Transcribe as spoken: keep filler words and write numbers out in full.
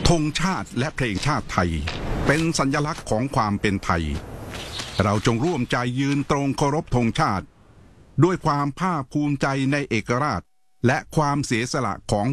ธงชาติและเพลงชาติไทยเป็นสัญลักษณ์ของความเป็นไทยเราจงร่วมใจยืนตรงเคารพธงชาติด้วยความภาคภูมิใจในเอกราชและความเสียสละของ